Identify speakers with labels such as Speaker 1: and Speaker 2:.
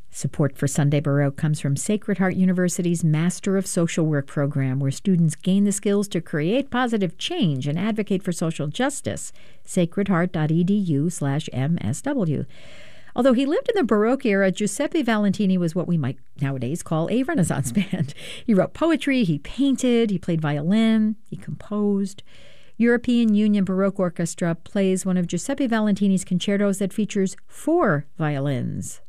Speaker 1: Support for Sunday Baroque comes from Sacred Heart University's Master of Social Work program, where students gain the skills to create positive change and advocate for social justice. sacredheart.edu/MSW. Although he lived in the Baroque era, Giuseppe Valentini was what we might nowadays call a Renaissance man. He wrote poetry, he painted, he played violin, he composed. European Union Baroque Orchestra plays one of Giuseppe Valentini's concertos that features 4 violins.